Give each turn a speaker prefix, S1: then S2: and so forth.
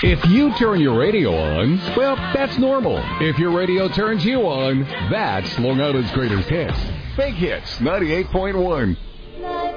S1: If you turn your radio on, well, that's normal. If your radio turns you on, that's Long Island's greatest hits. Big Hits 98.1.